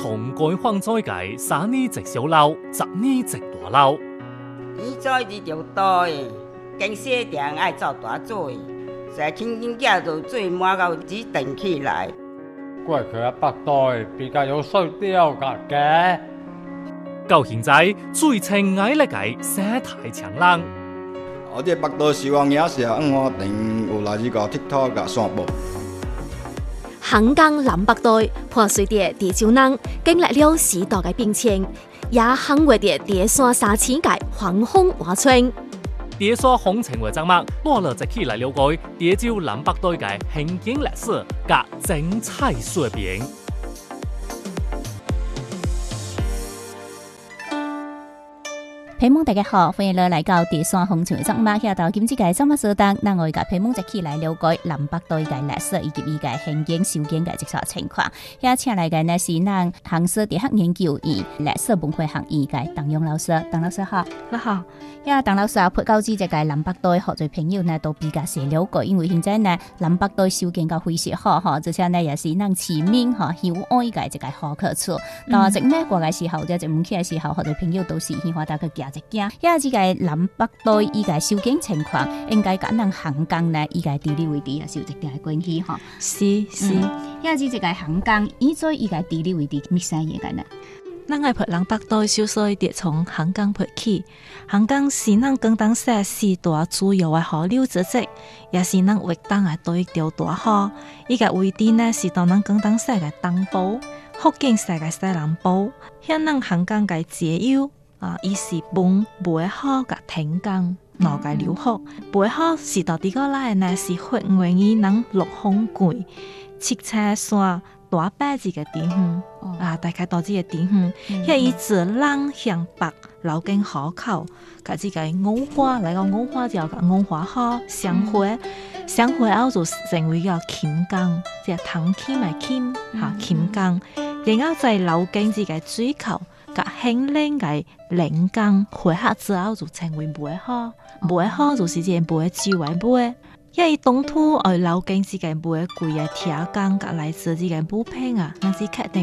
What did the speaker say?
從改放再計，3年直小樓，10年直大樓。 伊做日就多的，經洗定愛照大做的，才輕輕架就水滿到只等起來。 過去啊，北代比較有水調嘅。 到現在最情愛的計生態長廊。 我哋北代希望也是我定有來呢個 TikTok 嘅散步。 橫江南北代破碎的地球人，經歷了時代嘅變遷，也肯為的地山沙淺界橫風劃春。 地山風情為節目，攞了一起來了解地球南北代嘅行經歷史及精彩說明。 皮蒙大家好，歡迎來到地山風情嘅節目，喺度今次嘅節目所當，那我哋皮蒙一起來了解南北代嘅歷史以及伊嘅行經修建嘅即個情況。喺請來嘅呢是咱杭州大學研究院歷史文化學院嘅鄧勇老師，鄧老師好，你好。喺鄧老師啊，配教之這個南北代學者朋友呢都比較少了解，因為現在呢南北代修建嘅非常好哈，而且呢也是咱市民哈喜愛嘅這個好去處。到這美國嘅時候，或者門口嘅時候，學者朋友都是喜歡大家行一行。因為這個南北代伊個修建情況，應該跟咱橫江呢伊個地理位置也是有一定嘅關係哈。是，因為這個橫江伊做伊個地理位置咩啥嘢嘅呢？ 咱愛拍南北代修所得從橫江拍起，橫江是咱廣東省四大主要嘅河流之一，也是咱活動嘅第一條大河。伊個位置呢是到咱廣東省嘅東部，福建省嘅西南部，向咱橫江嘅接壤。伊是分梅河甲天江兩個流河。梅河是到底個來呢？是發源於咱陸豐縣七彩山大白子嘅地方。大概到這個地方，遐伊自南向北流經河口，甲這個五花來個五花橋甲五花河相會，相會後就成為個琴江，即係唐琴嘅琴，琴江，然後再流經這個水口。甲興靚嘅嶺江匯合之後就成為梅河，梅河就是這個梅州嘅梅，因為東土而流經這個梅貴嘅鐵鋼甲來自這個武平啊，那是確定。